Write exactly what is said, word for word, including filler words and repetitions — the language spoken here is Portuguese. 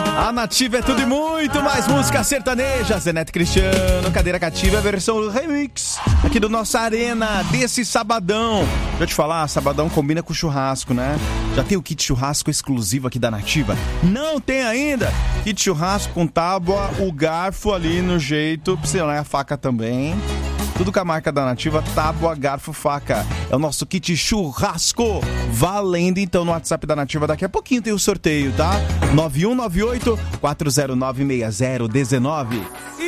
A Nativa é tudo e muito mais música sertaneja. Zeneto Cristiano, Cadeira Cativa, versão remix aqui do nossa arena desse sabadão. Deixa eu te falar, sabadão combina com churrasco, né? Já tem o kit churrasco exclusivo aqui da Nativa? Não tem ainda? Kit churrasco com tábua, o garfo ali no jeito, precisa, né? A faca também. Tudo com a marca da Nativa, tábua, garfo, faca. É o nosso kit churrasco. Valendo então no WhatsApp da Nativa. Daqui a pouquinho tem o sorteio, tá? nove um nove oito, quatro zero nove, seis zero um nove.